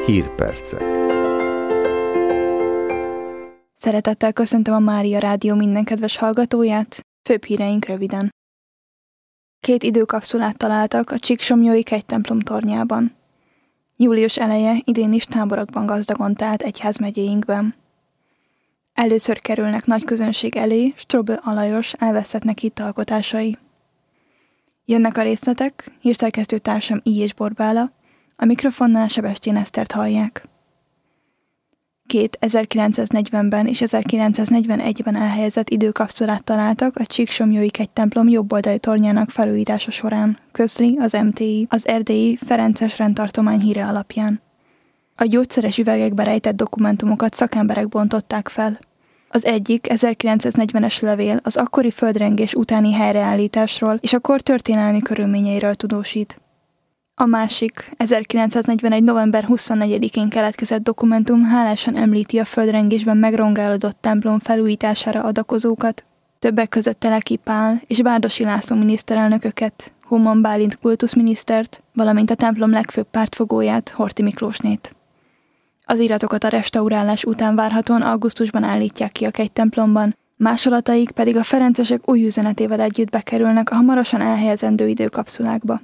Hírpercek. Szeretettel köszöntöm a Mária Rádió minden kedves hallgatóját, főbb híreink röviden. 2 időkapszulát találtak a Csíksomlyói kegytemplom tornyában. Július eleje idén is táborokban gazdagon telt egyházmegyéinkben. Először kerülnek nagy közönség elé Strobl Alajos elveszettnek hitt alkotásai. Jönnek a részletek, hírszerkesztő társam I. Borbála, a mikrofonnál Sebestyén Esztert hallják. 2 1940-ben és 1941-ben elhelyezett időkapszulát találtak a Csíksomlyói kegytemplom jobboldali tornyának felújítása során, közli az MTI, az erdélyi Ferences rendtartomány híre alapján. A gyógyszeres üvegekbe rejtett dokumentumokat szakemberek bontották fel. Az egyik 1940-es levél az akkori földrengés utáni helyreállításról és a kor történelmi körülményeiről tudósít. A másik 1941. november 24-én keletkezett dokumentum hálásan említi a földrengésben megrongálódott templom felújítására adakozókat, többek között Teleki Pál és Bárdossy László miniszterelnököket, Homan Bálint kultuszminisztert, valamint a templom legfőbb pártfogóját, Horthy Miklósnét. Az iratokat a restaurálás után várhatóan augusztusban állítják ki a kegytemplomban, másolataik pedig a ferencesek új üzenetével együtt bekerülnek a hamarosan elhelyezendő időkapszulákba.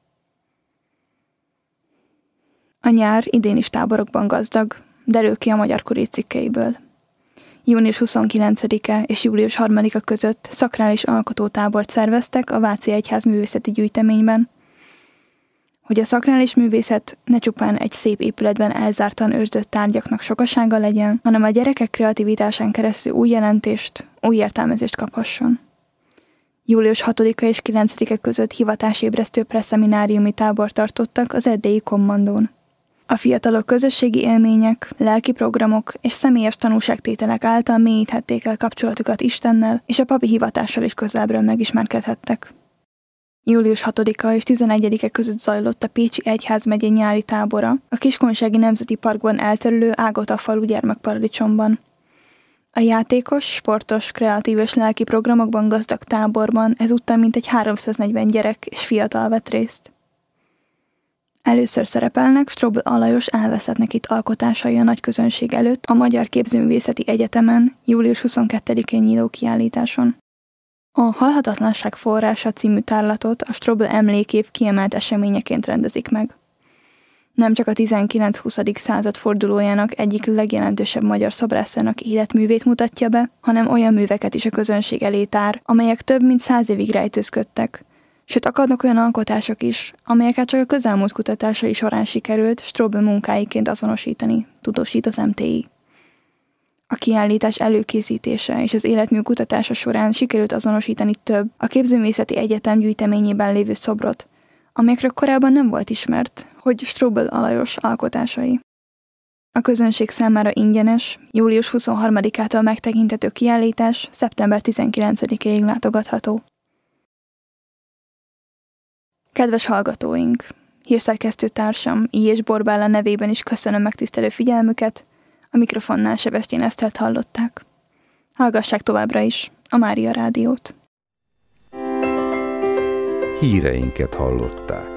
A nyár idén is táborokban gazdag, derül ki a Magyar Kurír cikkeiből. Június 29-e és július 3-a között szakrális alkotótábort szerveztek a Váci Egyház művészeti gyűjteményben, hogy a szakrális művészet ne csupán egy szép épületben elzártan őrzött tárgyaknak sokasága legyen, hanem a gyerekek kreativitásán keresztül új jelentést, új értelmezést kaphasson. Július 6-a és 9-e között hivatásébresztő presszemináriumi tábort tartottak az erdélyi kommandón. A fiatalok közösségi élmények, lelki programok és személyes tanúságtételek által mélyíthették el kapcsolatukat Istennel, és a papi hivatással is közelebbről megismerkedhettek. Július 6-a és 11-e között zajlott a Pécsi Egyházmegye nyári tábora a Kiskunsági Nemzeti Parkban elterülő Ágota falu gyermekparadicsomban. A játékos, sportos, kreatív és lelki programokban gazdag táborban ezúttal mintegy 340 gyerek és fiatal vett részt. Először szerepelnek Strobl Alajos elveszettnek hitt alkotásai a nagy közönség előtt a Magyar Képzőművészeti Egyetemen július 22-én nyíló kiállításon. A Halhatatlanság forrása című tárlatot a Strobl emlékév kiemelt eseményeként rendezik meg. Nem csak a 19-20. század fordulójának egyik legjelentősebb magyar szobrászának életművét mutatja be, hanem olyan műveket is a közönség elé tár, amelyek több mint 100 évig rejtőzködtek. Sőt, akadnak olyan alkotások is, amelyeket csak a közelmúlt kutatásai során sikerült Strobl munkáiként azonosítani, tudósít az MTI. A kiállítás előkészítése és az életmű kutatása során sikerült azonosítani több a Képzőművészeti Egyetem gyűjteményében lévő szobrot, amelyekről korábban nem volt ismert, hogy Strobl Alajos alkotásai. A közönség számára ingyenes, július 23-ától megtekinthető kiállítás szeptember 19-ig látogatható. Kedves hallgatóink! Hírszerkesztő társam I. Borbála nevében is köszönöm megtisztelő figyelmüket, a mikrofonnál Sebestyén Esztert hallották. Hallgassák továbbra is a Mária Rádiót. Híreinket hallották.